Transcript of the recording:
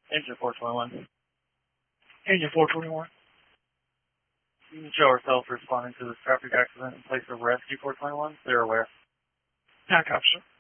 Engine 421. Engine 421. You can show ourselves responding to this traffic accident in place of rescue 421. They're aware. Not copy, sir.